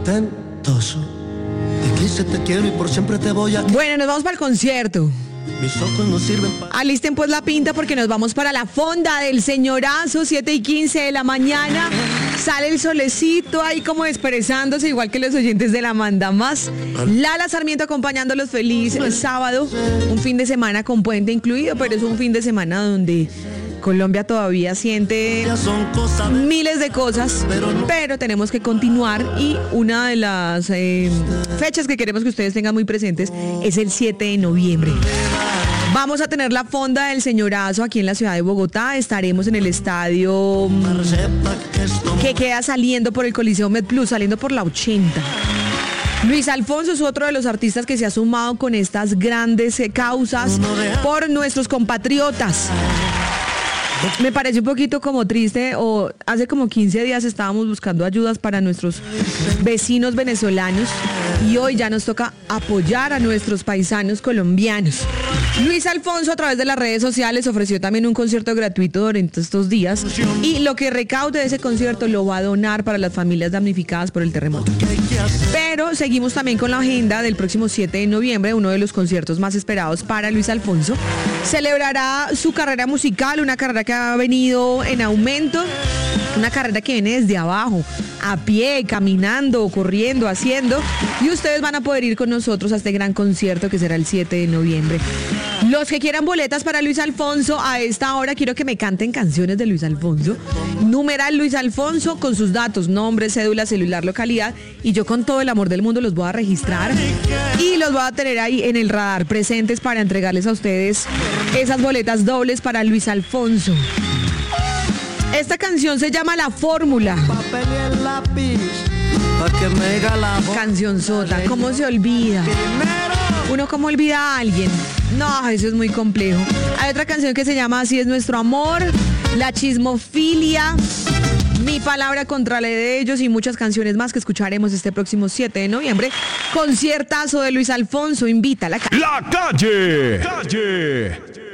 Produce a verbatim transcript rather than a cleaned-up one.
portentoso. Te quise, te quiero y por siempre te voy a... Bueno, nos vamos para el concierto. Mis ojos no sirven para... Alisten pues la pinta porque nos vamos para la fonda del señorazo, siete y quince de la mañana. Sale el solecito ahí como expresándose, igual que los oyentes de la Manda Más. Lala Sarmiento acompañándolos feliz el sábado. Un fin de semana con puente incluido, pero es un fin de semana donde Colombia todavía siente miles de cosas, pero tenemos que continuar y una de las eh, fechas que queremos que ustedes tengan muy presentes es el siete de noviembre. Vamos a tener la fonda del señorazo aquí en la ciudad de Bogotá. Estaremos en el estadio que queda saliendo por el Coliseo MedPlus, saliendo por la ochenta. Luis Alfonso es otro de los artistas que se ha sumado con estas grandes eh, causas por nuestros compatriotas. Me parece un poquito como triste, o hace como quince días estábamos buscando ayudas para nuestros vecinos venezolanos y hoy ya nos toca apoyar a nuestros paisanos colombianos. Luis Alfonso a través de las redes sociales ofreció también un concierto gratuito durante estos días y lo que recaude de ese concierto lo va a donar para las familias damnificadas por el terremoto. Pero seguimos también con la agenda del próximo siete de noviembre, uno de los conciertos más esperados para Luis Alfonso. Celebrará su carrera musical, una carrera que ha venido en aumento, una carrera que viene desde abajo, a pie, caminando, corriendo, haciendo, y ustedes van a poder ir con nosotros a este gran concierto que será el siete de noviembre. Los que quieran boletas para Luis Alfonso, a esta hora quiero que me canten canciones de Luis Alfonso. Numeral Luis Alfonso con sus datos, nombre, cédula, celular, localidad, y yo con todo el amor del mundo los voy a registrar y los voy a tener ahí en el radar presentes para entregarles a ustedes esas boletas dobles para Luis Alfonso. Esta canción se llama La Fórmula. Canción sota, ¿cómo se olvida? Uno cómo olvida a alguien. No, eso es muy complejo. Hay otra canción que se llama Así es nuestro amor, La Chismofilia, Mi palabra contra la de ellos y muchas canciones más que escucharemos este próximo siete de noviembre. Conciertazo de Luis Alfonso, invita a la calle. La calle. Calle.